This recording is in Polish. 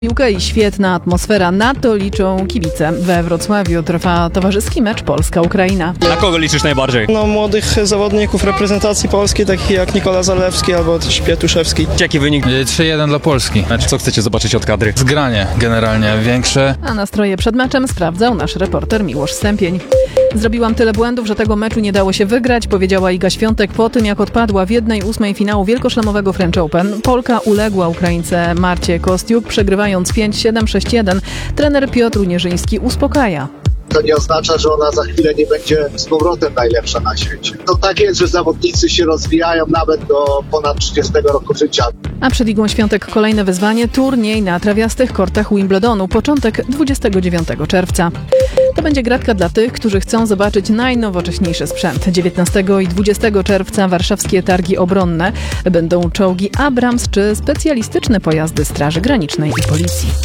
Piłka i świetna atmosfera, na to liczą kibice. We Wrocławiu trwa towarzyski mecz Polska-Ukraina. Na kogo liczysz najbardziej? Młodych zawodników reprezentacji Polski, takich jak Nikola Zalewski albo też Piatuszewski. Jaki wynik? 3-1 dla Polski. Co chcecie zobaczyć od kadry? Zgranie generalnie większe. A nastroje przed meczem sprawdzał nasz reporter Miłosz Stępień. Zrobiłam tyle błędów, że tego meczu nie dało się wygrać, powiedziała Iga Świątek po tym, jak odpadła w 1/8 finału wielkoszlemowego French Open. Polka uległa Ukraińce Marcie Kostiuk, przegrywając 5-7, 6-1. Trener Piotr Unieżyński uspokaja. To nie oznacza, że ona za chwilę nie będzie z powrotem najlepsza na świecie. To tak jest, że zawodnicy się rozwijają nawet do ponad 30 roku życia. A przed Igą Świątek kolejne wyzwanie, turniej na trawiastych kortach Wimbledonu, początek 29 czerwca. To będzie gratka dla tych, którzy chcą zobaczyć najnowocześniejszy sprzęt. 19 i 20 czerwca warszawskie targi obronne. Będą czołgi Abrams czy specjalistyczne pojazdy Straży Granicznej i Policji.